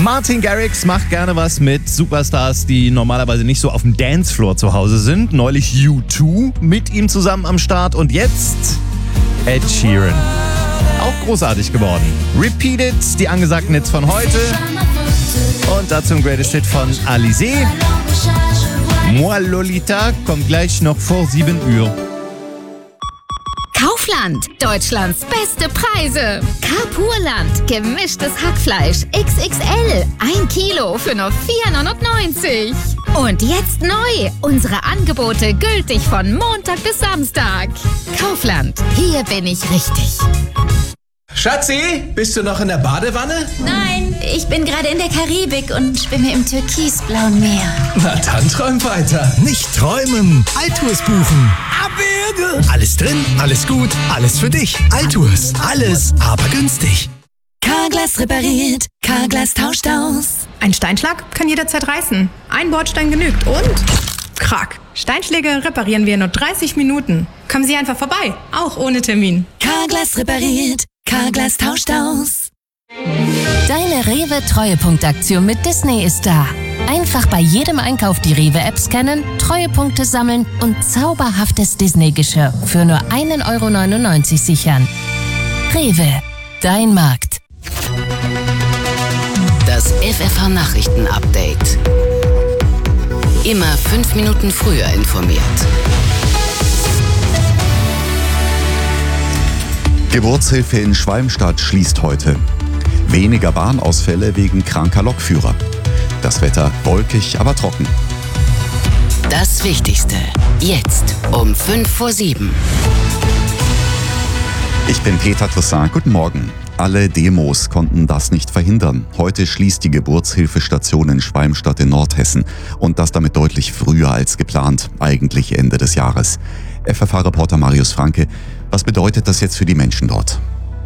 Martin Garrix macht gerne was mit Superstars, die normalerweise nicht so auf dem Dancefloor zu Hause sind. Neulich U2 mit ihm zusammen am Start und jetzt Ed Sheeran. Auch großartig geworden. Repeated, die angesagten Hits von heute. Und dazu ein Greatest Hit von Alizé. Moi Lolita kommt gleich noch vor 7 Uhr. Kaufland, Deutschlands beste Preise. Carpurland, gemischtes Hackfleisch XXL, 1 Kilo für nur 4,99 €. Und jetzt neu, unsere Angebote gültig von Montag bis Samstag. Kaufland, hier bin ich richtig. Schatzi, bist du noch in der Badewanne? Nein, ich bin gerade in der Karibik und schwimme im türkisblauen Meer. Na dann träum weiter. Nicht träumen, Altours buchen. Abwürge. Alles drin, alles gut, alles für dich. Altours, alles, aber günstig. Carglass repariert, Carglass tauscht aus. Ein Steinschlag kann jederzeit reißen. Ein Bordstein genügt und krack. Steinschläge reparieren wir in nur 30 Minuten. Kommen Sie einfach vorbei, auch ohne Termin. Carglass repariert, Carglass tauscht aus. Deine Rewe-Treuepunktaktion mit Disney ist da. Einfach bei jedem Einkauf die Rewe-App scannen, Treuepunkte sammeln und zauberhaftes Disney-Geschirr für nur 1,99 € sichern. Rewe, dein Markt. Das FFH-Nachrichten-Update. Immer 5 Minuten früher informiert. Geburtshilfe in Schwalmstadt schließt heute. Weniger Bahnausfälle wegen kranker Lokführer. Das Wetter wolkig, aber trocken. Das Wichtigste. Jetzt um 5 vor 7. Ich bin Peter Trissan. Guten Morgen. Alle Demos konnten das nicht verhindern. Heute schließt die Geburtshilfestation in Schwalmstadt in Nordhessen. Und das damit deutlich früher als geplant, eigentlich Ende des Jahres. FFH-Reporter Marius Franke, was bedeutet das jetzt für die Menschen dort?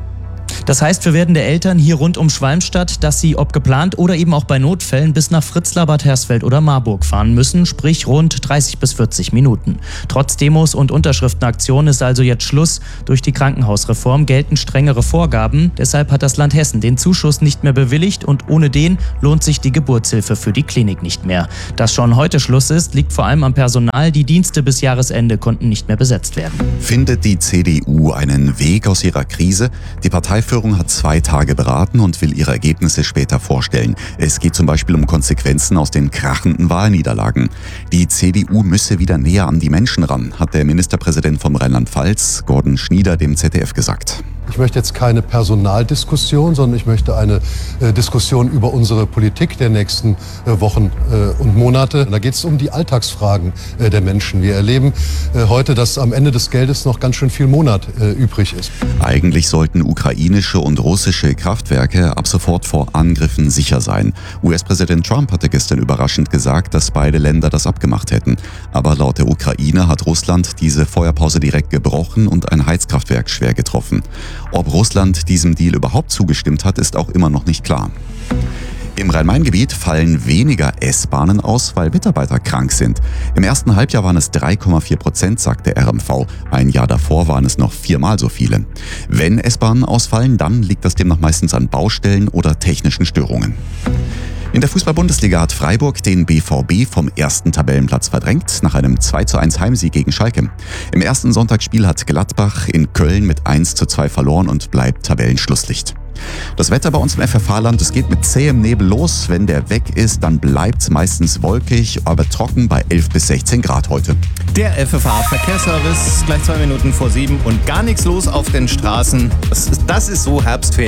Das heißt für werdende Eltern hier rund um Schwalmstadt, dass sie, ob geplant oder eben auch bei Notfällen, bis nach Fritzlar, Bad Hersfeld oder Marburg fahren müssen, sprich rund 30 bis 40 Minuten. Trotz Demos und Unterschriftenaktionen ist also jetzt Schluss. Durch die Krankenhausreform gelten strengere Vorgaben. Deshalb hat das Land Hessen den Zuschuss nicht mehr bewilligt und ohne den lohnt sich die Geburtshilfe für die Klinik nicht mehr. Dass schon heute Schluss ist, liegt vor allem am Personal. Die Dienste bis Jahresende konnten nicht mehr besetzt werden. Findet die CDU einen Weg aus ihrer Krise? Die Parteiführung hat 2 Tage beraten und will ihre Ergebnisse später vorstellen. Es geht zum Beispiel um Konsequenzen aus den krachenden Wahlniederlagen. Die CDU müsse wieder näher an die Menschen ran, hat der Ministerpräsident von Rheinland-Pfalz, Gordon Schnieder, dem ZDF gesagt. Ich möchte jetzt keine Personaldiskussion, sondern ich möchte eine Diskussion über unsere Politik der nächsten Wochen und Monate. Da geht es um die Alltagsfragen der Menschen. Wir erleben heute, dass am Ende des Geldes noch ganz schön viel Monat übrig ist. Eigentlich sollten ukrainische und russische Kraftwerke ab sofort vor Angriffen sicher sein. US-Präsident Trump hatte gestern überraschend gesagt, dass beide Länder das abgemacht hätten. Aber laut der Ukraine hat Russland diese Feuerpause direkt gebrochen und ein Heizkraftwerk schwer getroffen. Ob Russland diesem Deal überhaupt zugestimmt hat, ist auch immer noch nicht klar. Im Rhein-Main-Gebiet fallen weniger S-Bahnen aus, weil Mitarbeiter krank sind. Im ersten Halbjahr waren es 3,4%, sagt der RMV. Ein Jahr davor waren es noch 4-mal so viele. Wenn S-Bahnen ausfallen, dann liegt das demnach meistens an Baustellen oder technischen Störungen. In der Fußball-Bundesliga hat Freiburg den BVB vom ersten Tabellenplatz verdrängt, nach einem 2:1 Heimsieg gegen Schalke. Im ersten Sonntagsspiel hat Gladbach in Köln mit 1:2 verloren und bleibt Tabellenschlusslicht. Das Wetter bei uns im FFH-Land, es geht mit zähem Nebel los. Wenn der weg ist, dann bleibt es meistens wolkig, aber trocken bei 11 bis 16 Grad heute. Der FFH-Verkehrsservice, gleich 2 Minuten vor 7 und gar nichts los auf den Straßen. Das ist so Herbstferien.